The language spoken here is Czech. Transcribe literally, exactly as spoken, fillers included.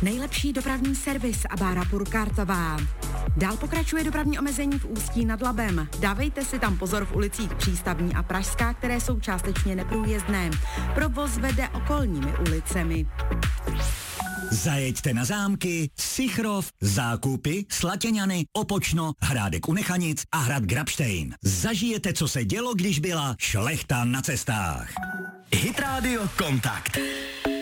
Nejlepší dopravní servis a Bára Purkartová. Dál pokračuje dopravní omezení v Ústí nad Labem. Dávejte si tam pozor v ulicích Přístavní a Pražská, které jsou částečně neprůjezdné. Provoz vede okolními ulicemi. Zajeďte na zámky Sichrov, Zákupy, Slatěňany, Opočno, Hrádek u Nechanic a hrad Grabštejn. Zažijete, co se dělo, když byla šlechta na cestách. Hit Radio Kontakt.